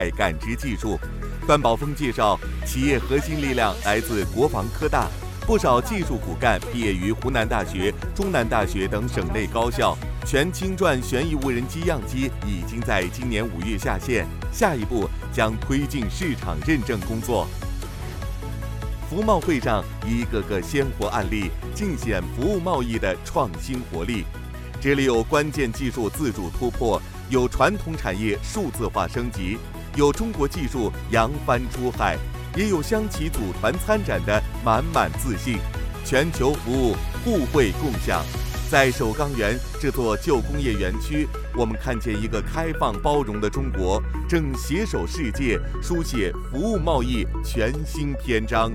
感知技术。段宝峰介绍，企业核心力量来自国防科大，不少技术骨干毕业于湖南大学、中南大学等省内高校。全轻转旋翼无人机样机已经在今年5月下线，下一步将推进市场认证工作。服贸会上，一个个鲜活案例尽显服务贸易的创新活力。这里有关键技术自主突破，有传统产业数字化升级，有中国技术扬帆出海，也有乡企组团参展的满满自信。全球服务，互惠共享。在首钢园这座旧工业园区，我们看见一个开放包容的中国正携手世界，书写服务贸易全新篇章。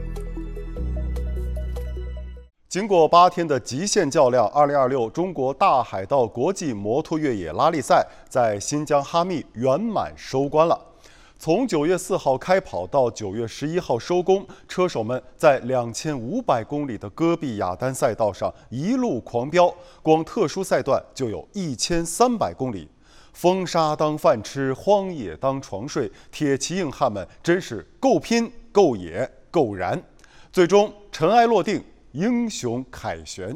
经过8天的极限较量，2026中国大海盗国际摩托越野拉力赛在新疆哈密圆满收官了。从9月4号开跑到9月11号收工，车手们在2500公里的戈壁雅丹赛道上一路狂飙，光特殊赛段就有1300公里。风沙当饭吃，荒野当床睡，铁骑硬汉们真是够拼、够野、够燃。最终尘埃落定，英雄凯旋。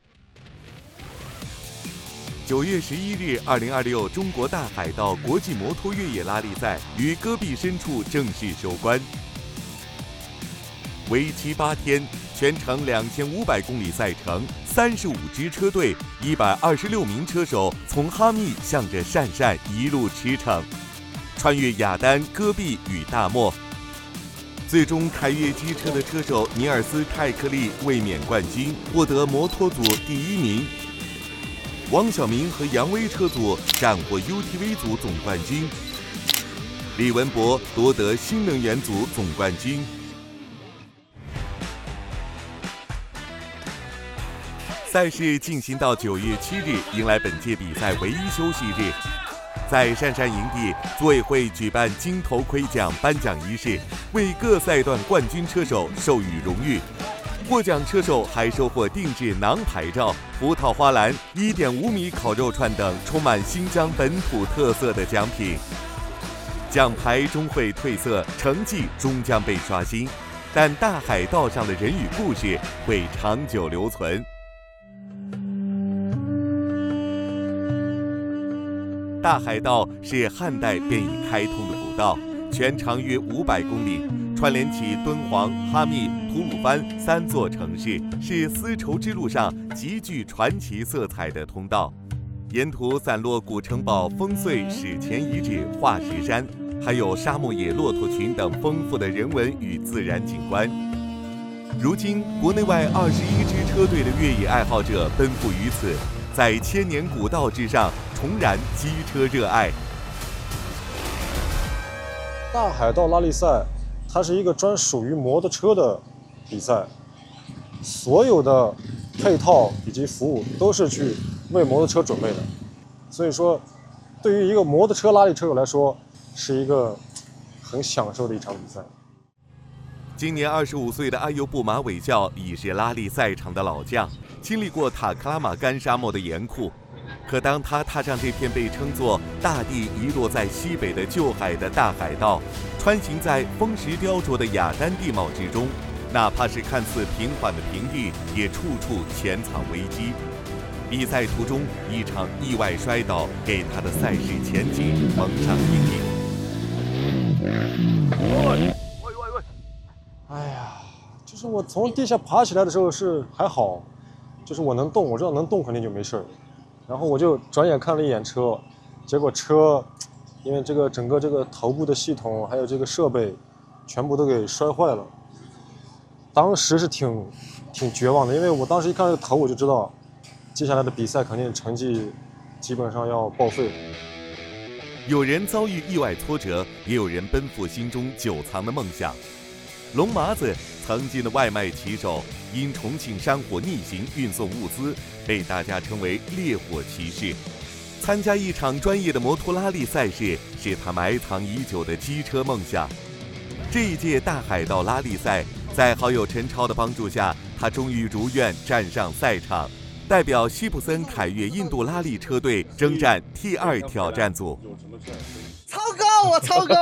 9月11日，2026中国大海盗国际摩托越野拉力赛于戈壁深处正式收官。为期8天，全程2500公里赛程，35支车队，126名车手从哈密向着鄯善一路驰骋，穿越雅丹、戈壁与大漠。最终，凯越机车的车手尼尔斯·泰克利卫冕冠军，获得摩托组第1名。王晓明和杨威车组斩获 UTV 组总冠军，李文博夺得新能源组总冠军。赛事进行到9月7日，迎来本届比赛唯一休息日。在鄯善营地，组委会举办金头盔奖颁奖仪式，为各赛段冠军车手授予荣誉。获奖车手还收获定制囊牌照、葡萄花篮、1.5米烤肉串等充满新疆本土特色的奖品。奖牌终会褪色，成绩终将被刷新，但大海道上的人与故事会长久留存。大海道是汉代便已开通的古道，全长约500公里，串联起敦煌、哈密、吐鲁番3座城市，是丝绸之路上极具传奇色彩的通道。沿途散落古城堡、烽燧史前遗址、化石山，还有沙漠野骆驼群等丰富的人文与自然景观。如今，国内外21支车队的越野爱好者奔赴于此，在千年古道之上重燃机车热爱。 大海盗拉力赛，它是一个专属于摩托车的比赛，所有的配套以及服务都是去为摩托车准备的，所以说，对于一个摩托车拉力车手来说，是一个很享受的一场比赛。 今年25岁的阿尤布马韦教已是拉力赛场的老将，经历过塔克拉玛干沙漠的严酷。可当他踏上这片被称作大地遗落在西北的旧海的大海道，穿行在风蚀雕琢的雅丹地貌之中，哪怕是看似平缓的平地，也处处潜藏危机。比赛途中，一场意外摔倒给他的赛事前景蒙上阴影。 哎呀，就是我从地下爬起来的时候是还好，就是我能动，我知道能动肯定就没事儿。然后我就转眼看了一眼车，结果车因为这个整个这个头部的系统还有这个设备全部都给摔坏了。当时是挺绝望的，因为我当时一看这个头我就知道接下来的比赛肯定成绩基本上要报废了。 有人遭遇意外挫折，也有人奔赴心中久藏的梦想。龙麻子曾经的外卖骑手，因重庆山火逆行运送物资，被大家称为烈火骑士。参加一场专业的摩托拉力赛事，是他埋藏已久的机车梦想。这一届大海盗拉力赛，在好友陈超的帮助下，他终于如愿站上赛场，代表西普森凯越印度拉力车队征战 T2 挑战组。 超高，我超高。